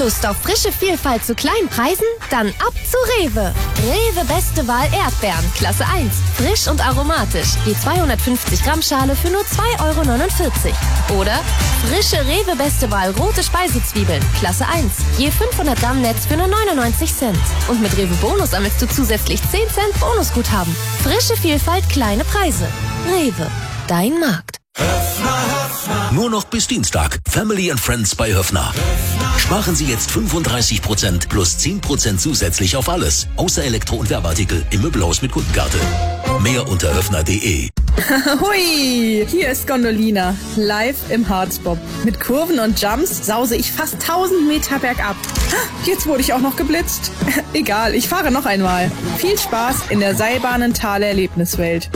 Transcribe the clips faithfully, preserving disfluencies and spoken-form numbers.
Lust auf frische Vielfalt zu kleinen Preisen? Dann ab zu Rewe. Rewe Beste Wahl Erdbeeren, Klasse eins. Frisch und aromatisch. Die zweihundertfünfzig Gramm Schale für nur zwei Euro neunundvierzig. Oder frische Rewe Beste Wahl rote Speisezwiebeln, Klasse eins. Je fünfhundert Gramm Netz für nur neunundneunzig Cent. Und mit Rewe Bonus sammelst du zusätzlich zehn Cent Bonusguthaben. Frische Vielfalt, kleine Preise. Rewe, dein Markt. Höfner, Höfner. Nur noch bis Dienstag. Family and Friends bei Höfner. Sparen Sie jetzt fünfunddreißig Prozent plus zehn Prozent zusätzlich auf alles. Außer Elektro- und Werbeartikel im Möbelhaus mit Kundenkarte. Mehr unter höfner punkt de. Hui, hier ist Gondolina, live im Harzbob. Mit Kurven und Jumps sause ich fast tausend Meter bergab. Jetzt wurde ich auch noch geblitzt. Egal, ich fahre noch einmal. Viel Spaß in der Seilbahnenthaler Erlebniswelt.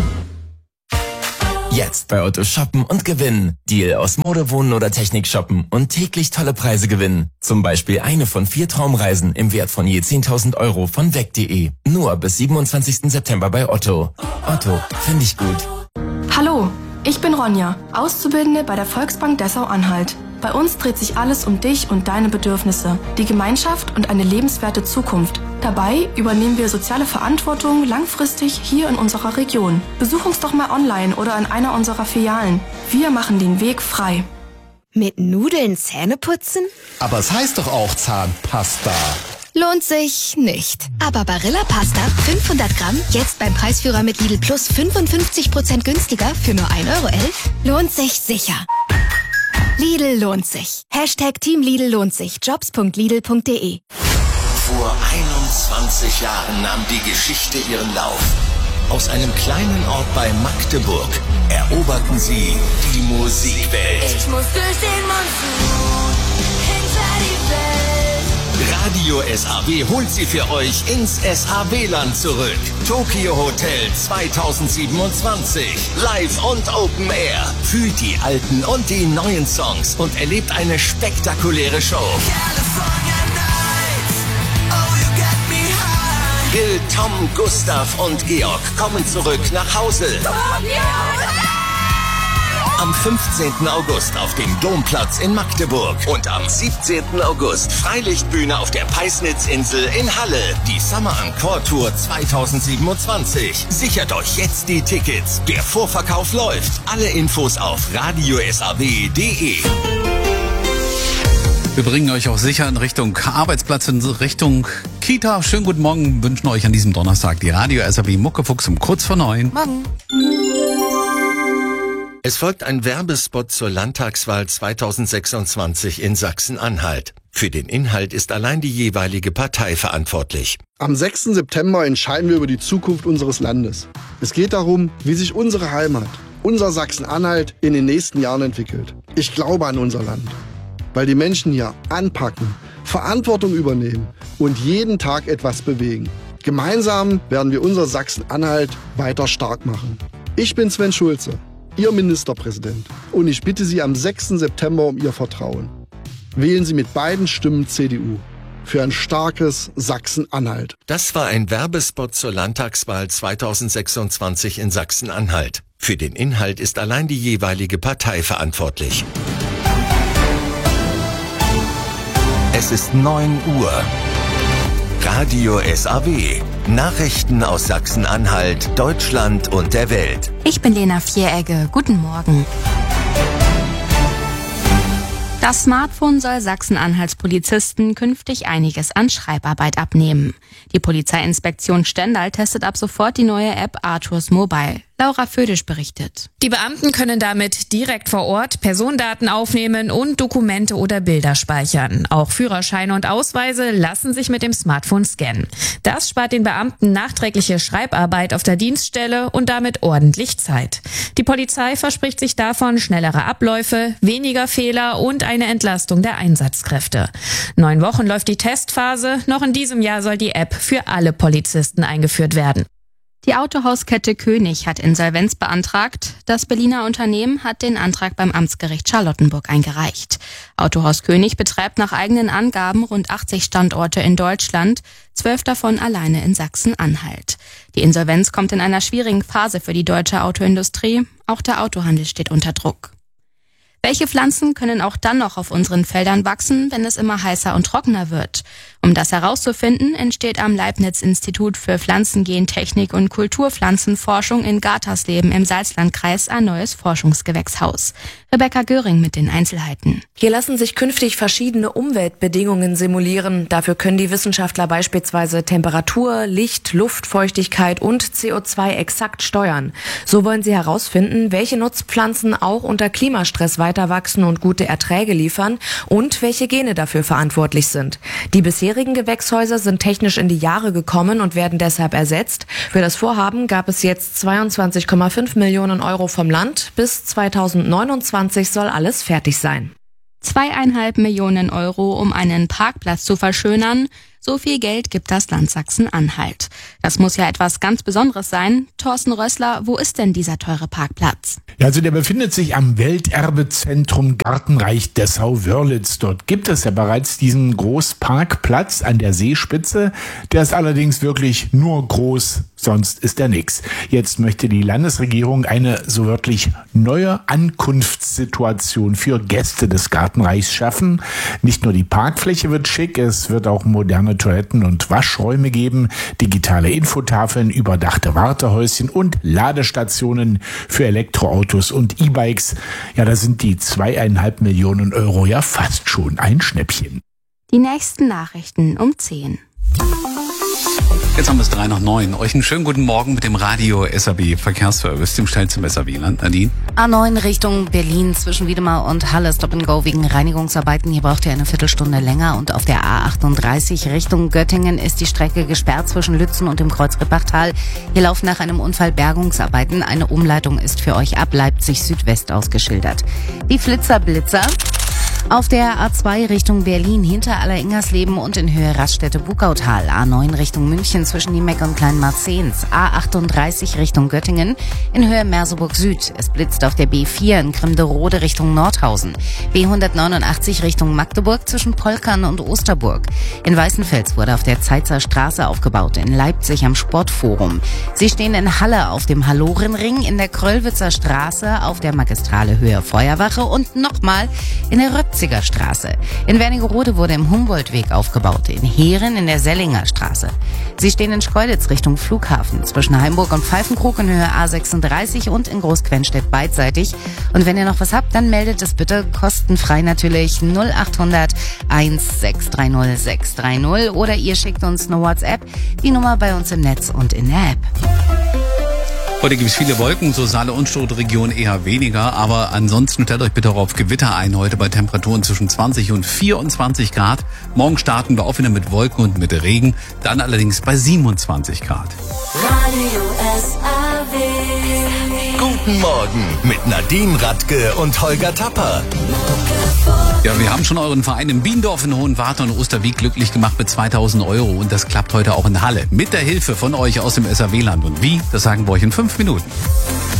Jetzt bei Otto shoppen und gewinnen. Deal aus Mode, Wohnen oder Technik shoppen und täglich tolle Preise gewinnen. Zum Beispiel eine von vier Traumreisen im Wert von je zehntausend Euro von weg punkt de. Nur bis siebenundzwanzigsten September bei Otto. Otto, finde ich gut. Hallo, ich bin Ronja, Auszubildende bei der Volksbank Dessau-Anhalt. Bei uns dreht sich alles um dich und deine Bedürfnisse, die Gemeinschaft und eine lebenswerte Zukunft. Dabei übernehmen wir soziale Verantwortung langfristig hier in unserer Region. Besuch uns doch mal online oder in einer unserer Filialen. Wir machen den Weg frei. Mit Nudeln Zähne putzen? Aber es heißt doch auch Zahnpasta. Lohnt sich nicht. Aber Barilla Pasta fünfhundert Gramm, jetzt beim Preisführer mit Lidl Plus fünfundfünfzig Prozent günstiger für nur ein Euro elf, lohnt sich sicher. Lidl lohnt sich. Hashtag Team Lidl lohnt sich. Jobs punkt lidl punkt de. Vor einundzwanzig Jahren nahm die Geschichte ihren Lauf. Aus einem kleinen Ort bei Magdeburg eroberten sie die Musikwelt. Ich muss durch den Monsun hinter die Welt. Radio S A W holt sie für euch ins S A W-Land zurück. Tokyo Hotel zweitausendsiebenundzwanzig. Live und Open Air. Fühlt die alten und die neuen Songs und erlebt eine spektakuläre Show. Bill, Tom, Gustav und Georg kommen zurück nach Hause. Am fünfzehnten August auf dem Domplatz in Magdeburg und am siebzehnten August Freilichtbühne auf der Peisnitzinsel in Halle. Die Summer Encore Tour zweitausendsiebenundzwanzig. Sichert euch jetzt die Tickets. Der Vorverkauf läuft. Alle Infos auf radio s a w punkt de. Wir bringen euch auch sicher in Richtung Arbeitsplatz, in Richtung Kita. Schönen guten Morgen, wünschen euch an diesem Donnerstag die Radio S A W Muckefuchs um kurz vor neun. Morgen. Es folgt ein Werbespot zur Landtagswahl zweitausendsechsundzwanzig in Sachsen-Anhalt. Für den Inhalt ist allein die jeweilige Partei verantwortlich. Am sechsten September entscheiden wir über die Zukunft unseres Landes. Es geht darum, wie sich unsere Heimat, unser Sachsen-Anhalt in den nächsten Jahren entwickelt. Ich glaube an unser Land, weil die Menschen hier anpacken, Verantwortung übernehmen und jeden Tag etwas bewegen. Gemeinsam werden wir unser Sachsen-Anhalt weiter stark machen. Ich bin Sven Schulze, Ihr Ministerpräsident, und ich bitte Sie am sechsten September um Ihr Vertrauen. Wählen Sie mit beiden Stimmen C D U für ein starkes Sachsen-Anhalt. Das war ein Werbespot zur Landtagswahl zweitausendsechsundzwanzig in Sachsen-Anhalt. Für den Inhalt ist allein die jeweilige Partei verantwortlich. Es ist neun Uhr. Radio S A W. Nachrichten aus Sachsen-Anhalt, Deutschland und der Welt. Ich bin Lena Vieregge. Guten Morgen. Das Smartphone soll Sachsen-Anhalts Polizisten künftig einiges an Schreibarbeit abnehmen. Die Polizeiinspektion Stendal testet ab sofort die neue App Arthurs Mobile. Laura Födisch berichtet. Die Beamten können damit direkt vor Ort Personendaten aufnehmen und Dokumente oder Bilder speichern. Auch Führerscheine und Ausweise lassen sich mit dem Smartphone scannen. Das spart den Beamten nachträgliche Schreibarbeit auf der Dienststelle und damit ordentlich Zeit. Die Polizei verspricht sich davon schnellere Abläufe, weniger Fehler und eine Entlastung der Einsatzkräfte. Neun Wochen läuft die Testphase. Noch in diesem Jahr soll die App für alle Polizisten eingeführt werden. Die Autohauskette König hat Insolvenz beantragt. Das Berliner Unternehmen hat den Antrag beim Amtsgericht Charlottenburg eingereicht. Autohaus König betreibt nach eigenen Angaben rund achtzig Standorte in Deutschland, zwölf davon alleine in Sachsen-Anhalt. Die Insolvenz kommt in einer schwierigen Phase für die deutsche Autoindustrie. Auch der Autohandel steht unter Druck. Welche Pflanzen können auch dann noch auf unseren Feldern wachsen, wenn es immer heißer und trockener wird? Um das herauszufinden, entsteht am Leibniz-Institut für Pflanzengentechnik und Kulturpflanzenforschung in Gartersleben im Salzlandkreis ein neues Forschungsgewächshaus. Rebecca Göring mit den Einzelheiten. Hier lassen sich künftig verschiedene Umweltbedingungen simulieren. Dafür können die Wissenschaftler beispielsweise Temperatur, Licht, Luftfeuchtigkeit und C O zwei exakt steuern. So wollen sie herausfinden, welche Nutzpflanzen auch unter Klimastress weiter wachsen und gute Erträge liefern und welche Gene dafür verantwortlich sind. Die bisherigen Gewächshäuser sind technisch in die Jahre gekommen und werden deshalb ersetzt. Für das Vorhaben gab es jetzt zweiundzwanzig Komma fünf Millionen Euro vom Land. Bis zweitausendneunundzwanzig soll alles fertig sein. Zweieinhalb Millionen Euro, um einen Parkplatz zu verschönern. So viel Geld gibt das Land Sachsen-Anhalt. Das muss ja etwas ganz Besonderes sein. Thorsten Rössler, wo ist denn dieser teure Parkplatz? Ja, also der befindet sich am Welterbezentrum Gartenreich Dessau-Wörlitz. Dort gibt es ja bereits diesen Großparkplatz an der Seespitze. Der ist allerdings wirklich nur groß, sonst ist er nix. Jetzt möchte die Landesregierung eine so wörtlich neue Ankunftssituation für Gäste des Gartenreichs schaffen. Nicht nur die Parkfläche wird schick, es wird auch moderne Toiletten und Waschräume geben, digitale Infotafeln, überdachte Wartehäuschen und Ladestationen für Elektroautos und E-Bikes. Ja, da sind die zweieinhalb Millionen Euro ja fast schon ein Schnäppchen. Die nächsten Nachrichten um zehn. Jetzt haben wir es drei nach neun. Euch einen schönen guten Morgen mit dem Radio S A B Verkehrsservice, dem schnellsten S A B-Land. Nadine? A neun Richtung Berlin zwischen Wiedemar und Halle Stop and Go wegen Reinigungsarbeiten. Hier braucht ihr eine Viertelstunde länger. Und auf der A achtunddreißig Richtung Göttingen ist die Strecke gesperrt zwischen Lützen und dem Kreuz Rippachtal. Hier laufen nach einem Unfall Bergungsarbeiten. Eine Umleitung ist für euch ab Leipzig Südwest ausgeschildert. Die Flitzerblitzer. Auf der A zwei Richtung Berlin hinter Alleringhersleben und in Höhe Raststätte-Bukautal. A neun Richtung München zwischen Niemeck und Kleinmarzens. A achtunddreißig Richtung Göttingen in Höhe Merseburg Süd. Es blitzt auf der B vier in Grimderode Richtung Nordhausen. B hundertneunundachtzig Richtung Magdeburg zwischen Polkern und Osterburg. In Weißenfels wurde auf der Zeitzer Straße aufgebaut. In Leipzig am Sportforum. Sie stehen in Halle auf dem Hallorenring, in der Kröllwitzer Straße auf der Magistrale Höhe Feuerwache und nochmal in der Röpziger Straße. In Wernigerode wurde im Humboldtweg aufgebaut, in Heeren in der Sellinger Straße. Sie stehen in Schkeuditz Richtung Flughafen, zwischen Heimburg und Pfeifenkrug in Höhe A sechsunddreißig und in Großquenstedt beidseitig. Und wenn ihr noch was habt, dann meldet es bitte kostenfrei natürlich null achthundert eins sechs drei null sechs drei null oder ihr schickt uns eine WhatsApp, die Nummer bei uns im Netz und in der App. Heute gibt es viele Wolken, so Saale- und Stuttgart-Region eher weniger, aber ansonsten stellt euch bitte auch auf Gewitter ein, heute bei Temperaturen zwischen zwanzig und vierundzwanzig Grad. Morgen starten wir auch wieder mit Wolken und mit Regen, dann allerdings bei siebenundzwanzig Grad. Radio S A B. Guten Morgen mit Nadine Radke und Holger Tapper. Ja, wir haben schon euren Verein in Biendorf in Hohenwarte und Osterwieck glücklich gemacht mit zweitausend Euro und das klappt heute auch in Halle. Mit der Hilfe von euch aus dem S A W-Land. Und wie? Das sagen wir euch in fünf Minuten.